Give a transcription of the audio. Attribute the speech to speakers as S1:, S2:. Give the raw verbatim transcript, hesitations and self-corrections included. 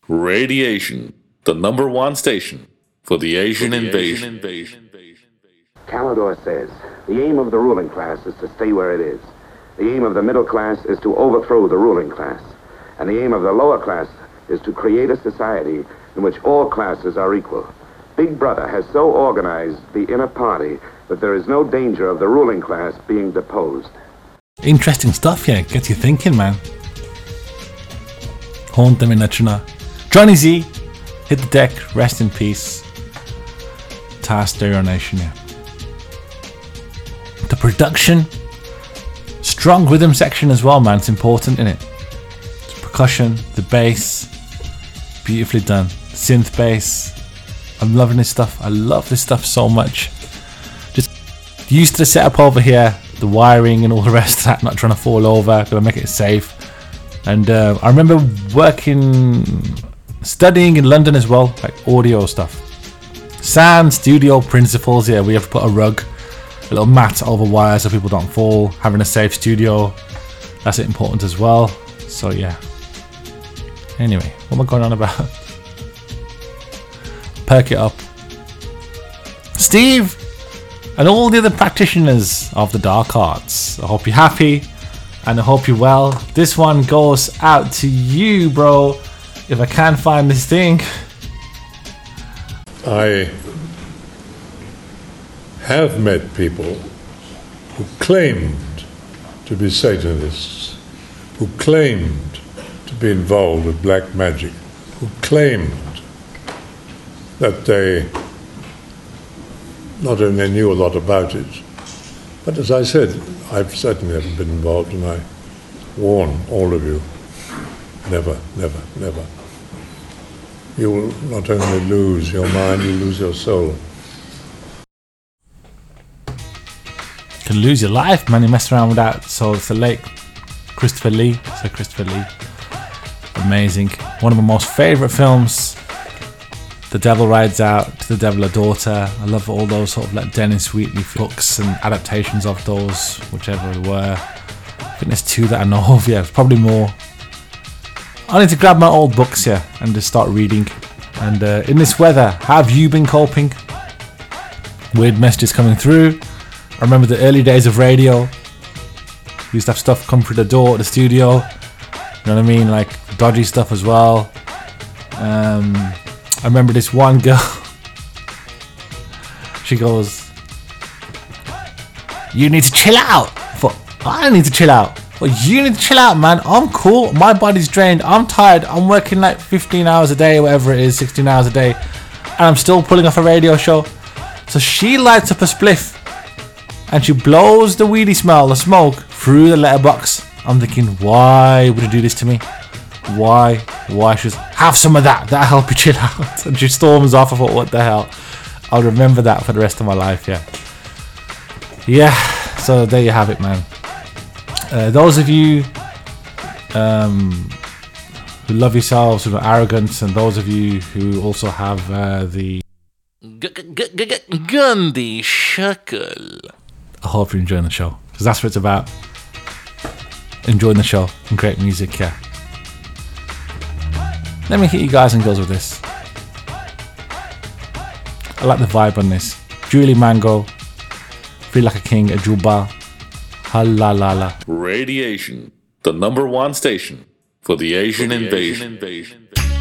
S1: Radiation, the number one station for the Asian, for the invasion. Asian invasion.
S2: Calidor says, the aim of the ruling class is to stay where it is. The aim of the middle class is to overthrow the ruling class. And the aim of the lower class is to create a society in which all classes are equal. Big Brother has so organized the inner party that there is no danger of the ruling class being deposed.
S3: Interesting stuff, yeah. Gets you thinking, man. Haunt them in Nachuna. Johnny Z, hit the deck, rest in peace. Tar Stereo Nation, yeah. The production, strong rhythm section as well, man. It's important, isn't it? The percussion, the bass, beautifully done. Synth bass. I'm loving this stuff. I love this stuff so much. Just used to the setup over here, the wiring and all the rest of that, not trying to fall over, gotta make it safe. And uh, I remember working, studying in London as well, like audio stuff. Sound studio principles, yeah, we have to put a rug, a little mat over wires so people don't fall, having a safe studio, that's important as well. So yeah. Anyway, what am I going on about? Perk it up. Steve and all the other practitioners of the dark arts, I hope you're happy and I hope you're well. This one goes out to you, bro. If I can't find this thing.
S4: I have met people who claimed to be Satanists, who claimed to be involved with black magic, who claimed that they not only knew a lot about it, but as I said, I've certainly never been involved, and I warn all of you, never, never, never. You will not only lose your mind, you lose your soul.
S3: You can lose your life, man. You mess around with that. So it's the late Christopher Lee. So Christopher Lee, amazing. One of my most favourite films. The Devil Rides Out, To the Devil a Daughter. I love all those sort of like Dennis Wheatley books and adaptations of those, whichever they were. I think there's two that I know of, yeah, it's probably more. I need to grab my old books here and just start reading. And uh, in this weather, how have you been coping? Weird messages coming through. I remember the early days of radio. We used to have stuff come through the door at the studio. You know what I mean? Like dodgy stuff as well. Um... I remember this one girl, she goes, you need to chill out. I thought, I don't need to chill out. Well, you need to chill out, man. I'm cool. My body's drained. I'm tired. I'm working like fifteen hours a day, whatever it is, sixteen hours a day. And I'm still pulling off a radio show. So she lights up a spliff and she blows the weedy smell, the smoke, through the letterbox. I'm thinking, why would you do this to me? Why? Why? She goes, have some of that. That'll help you chill out. And she storms off. I thought, what the hell? I'll remember that for the rest of my life, yeah. Yeah, so there you have it, man. Uh, those of you um, who love yourselves, who are arrogant, and those of you who also have uh, the Gandhi Shakal. I hope you're enjoying the show, because that's what it's about. Enjoying the show and great music, yeah. Let me hit you guys and girls with this. I like the vibe on this. Julie Mango, Feel Like a King, a Juba, Halalala.
S1: Radiation, the number one station for the Asian, for the invasion. Asian invasion.